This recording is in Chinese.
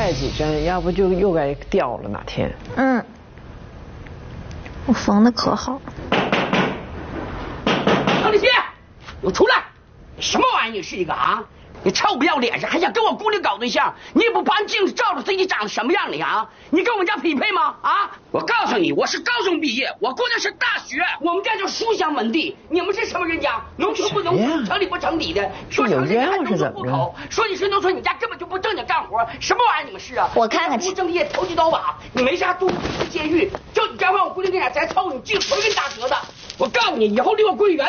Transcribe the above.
带几针，要不就又该掉了哪天。 嗯，我缝的可好。 张立新，我出来！什么玩意儿？你是一个啊？你臭不要脸是还想跟我姑娘搞对象？你也不把镜子照着自己长得什么样你啊？你跟我们家匹配吗？啊！我告诉你，我是高中毕业，我姑娘是大学，我们家就书香门第。你们是什么人家？农村不农村，城里不城里的，说城里还农村户口，说你是农村，你家根本就不正经干活，什么玩意儿？你们是啊？ 我看看不正业，投机倒把，你没啥住监狱，就你该让我姑娘那点才凑，你记回给你打折的。我告诉你，以后离我闺女远。